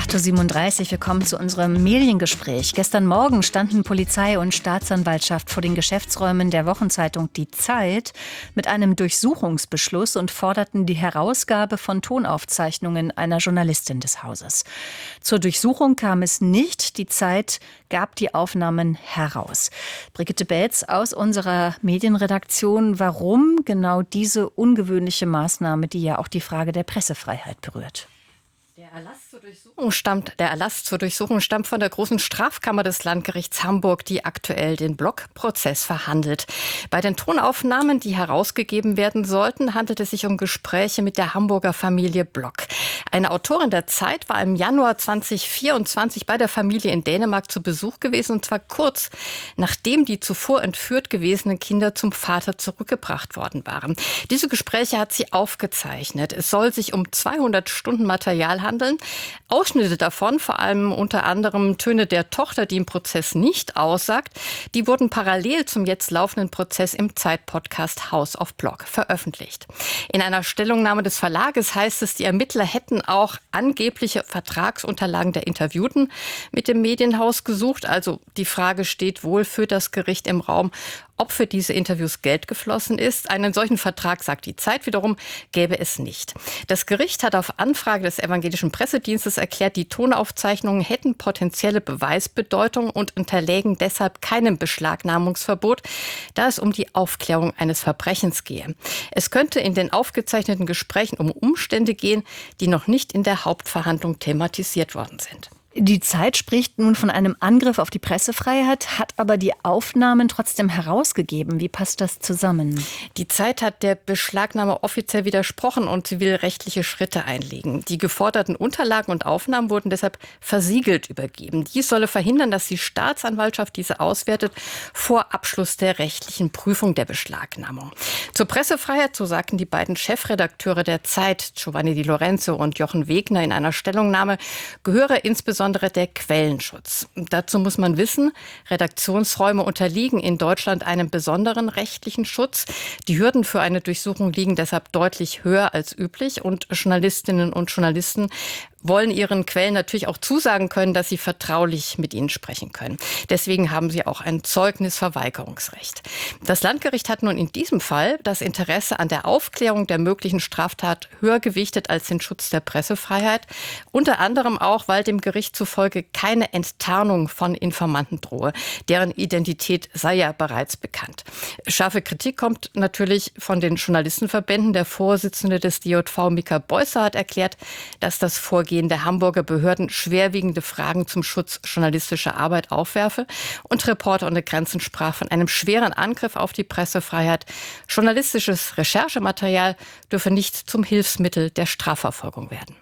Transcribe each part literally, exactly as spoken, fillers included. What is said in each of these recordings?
acht Uhr siebenunddreißig, wir kommen zu unserem Mediengespräch. Gestern Morgen standen Polizei und Staatsanwaltschaft vor den Geschäftsräumen der Wochenzeitung Die Zeit mit einem Durchsuchungsbeschluss und forderten die Herausgabe von Tonaufzeichnungen einer Journalistin des Hauses. Zur Durchsuchung kam es nicht. Die Zeit gab die Aufnahmen heraus. Brigitte Belz aus unserer Medienredaktion. Warum genau diese ungewöhnliche Maßnahme, die ja auch die Frage der Pressefreiheit berührt? Der Erlass zur Durchsuchung stammt, der Erlass zur Durchsuchung stammt von der Großen Strafkammer des Landgerichts Hamburg, die aktuell den Block-Prozess verhandelt. Bei den Tonaufnahmen, die herausgegeben werden sollten, handelt es sich um Gespräche mit der Hamburger Familie Block. Eine Autorin der Zeit war im Januar zweitausendvierundzwanzig bei der Familie in Dänemark zu Besuch gewesen, und zwar kurz nachdem die zuvor entführt gewesenen Kinder zum Vater zurückgebracht worden waren. Diese Gespräche hat sie aufgezeichnet. Es soll sich um zweihundert Stunden Material handeln. Ausschnitte davon, vor allem unter anderem Töne der Tochter, die im Prozess nicht aussagt, die wurden parallel zum jetzt laufenden Prozess im Zeit-Podcast House of Block veröffentlicht. In einer Stellungnahme des Verlages heißt es, die Ermittler hätten auch angebliche Vertragsunterlagen der Interviewten mit dem Medienhaus gesucht. Also die Frage steht wohl für das Gericht im Raum, ob für diese Interviews Geld geflossen ist. Einen solchen Vertrag, sagt die Zeit wiederum, gäbe es nicht. Das Gericht hat auf Anfrage des Evangelischen Pressedienstes erklärt, die Tonaufzeichnungen hätten potenzielle Beweisbedeutung und unterlägen deshalb keinem Beschlagnahmungsverbot, da es um die Aufklärung eines Verbrechens gehe. Es könnte in den aufgezeichneten Gesprächen um Umstände gehen, die noch nicht in der Hauptverhandlung thematisiert worden sind. Die Zeit spricht nun von einem Angriff auf die Pressefreiheit, hat aber die Aufnahmen trotzdem herausgegeben. Wie passt das zusammen? Die Zeit hat der Beschlagnahme offiziell widersprochen und sie will rechtliche Schritte einlegen. Die geforderten Unterlagen und Aufnahmen wurden deshalb versiegelt übergeben. Dies solle verhindern, dass die Staatsanwaltschaft diese auswertet vor Abschluss der rechtlichen Prüfung der Beschlagnahmung. Zur Pressefreiheit, so sagten die beiden Chefredakteure der Zeit, Giovanni Di Lorenzo und Jochen Wegner in einer Stellungnahme, gehöre insbesondere der Quellenschutz. Dazu muss man wissen, Redaktionsräume unterliegen in Deutschland einem besonderen rechtlichen Schutz. Die Hürden für eine Durchsuchung liegen deshalb deutlich höher als üblich und Journalistinnen und Journalisten wollen ihren Quellen natürlich auch zusagen können, dass sie vertraulich mit ihnen sprechen können. Deswegen haben sie auch ein Zeugnisverweigerungsrecht. Das Landgericht hat nun in diesem Fall das Interesse an der Aufklärung der möglichen Straftat höher gewichtet als den Schutz der Pressefreiheit. Unter anderem auch, weil dem Gericht zufolge keine Enttarnung von Informanten drohe. Deren Identität sei ja bereits bekannt. Scharfe Kritik kommt natürlich von den Journalistenverbänden. Der Vorsitzende des D J V, Mika Beusser, hat erklärt, dass das Vorgehen der Hamburger Behörden schwerwiegende Fragen zum Schutz journalistischer Arbeit aufwerfe. Und Reporter ohne Grenzen sprach von einem schweren Angriff auf die Pressefreiheit. Journalistisches Recherchematerial dürfe nicht zum Hilfsmittel der Strafverfolgung werden.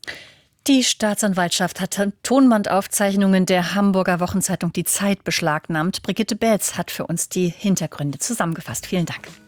Die Staatsanwaltschaft hat Tonbandaufzeichnungen der Hamburger Wochenzeitung Die Zeit beschlagnahmt. Brigitte Belz hat für uns die Hintergründe zusammengefasst. Vielen Dank.